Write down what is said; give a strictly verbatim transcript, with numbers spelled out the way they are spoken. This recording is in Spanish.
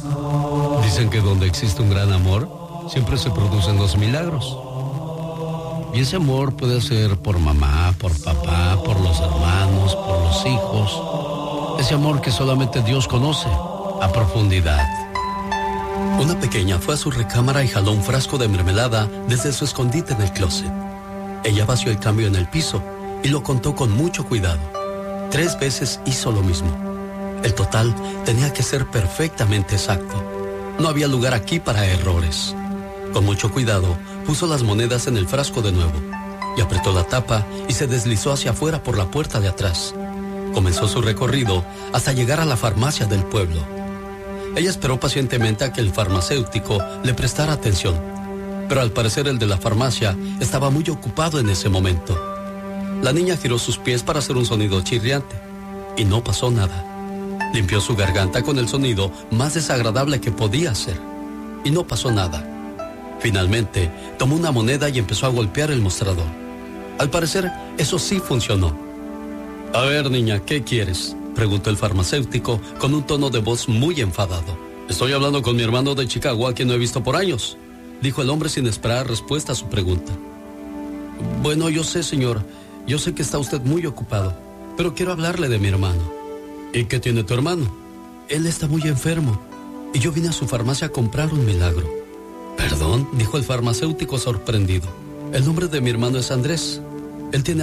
Dicen que donde existe un gran amor, siempre se producen los milagros. Y ese amor puede ser por mamá, por papá, por los hermanos, por los hijos. Ese amor que solamente Dios conoce a profundidad. Una pequeña fue a su recámara y jaló un frasco de mermelada desde su escondite en el closet. Ella vació el cambio en el piso y lo contó con mucho cuidado. Tres veces hizo lo mismo. El total tenía que ser perfectamente exacto. No había lugar aquí para errores. Con mucho cuidado, puso las monedas en el frasco de nuevo y apretó la tapa y se deslizó hacia afuera por la puerta de atrás. Comenzó su recorrido hasta llegar a la farmacia del pueblo. Ella esperó pacientemente a que el farmacéutico le prestara atención, pero al parecer el de la farmacia estaba muy ocupado en ese momento. La niña giró sus pies para hacer un sonido chirriante y no pasó nada. Limpió su garganta con el sonido más desagradable que podía hacer y no pasó nada. Finalmente, tomó una moneda y empezó a golpear el mostrador. Al parecer, eso sí funcionó. A ver, niña, ¿qué quieres?, preguntó el farmacéutico con un tono de voz muy enfadado. Estoy hablando con mi hermano de Chicago, a quien no he visto por años, dijo el hombre sin esperar respuesta a su pregunta. Bueno, yo sé, señor, yo sé que está usted muy ocupado, pero quiero hablarle de mi hermano. ¿Y qué tiene tu hermano? Él está muy enfermo y yo vine a su farmacia a comprar un milagro. ¿Perdón?, dijo el farmacéutico sorprendido. El nombre de mi hermano es Andrés. Él tiene